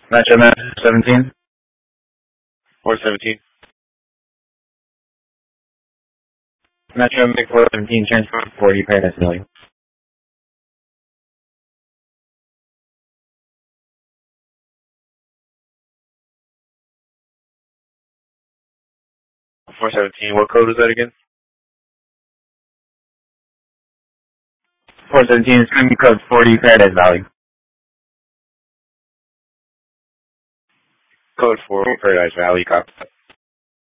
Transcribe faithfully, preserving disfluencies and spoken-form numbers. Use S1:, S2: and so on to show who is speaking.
S1: Metro Master seventeen.
S2: four seventeen.
S1: Metro Mig four seventeen, transport forty, Paradise Valley.
S2: four seventeen. What code was that again?
S1: four seventeen, screen code forty, Paradise Valley.
S2: Code four, Paradise Valley, copy.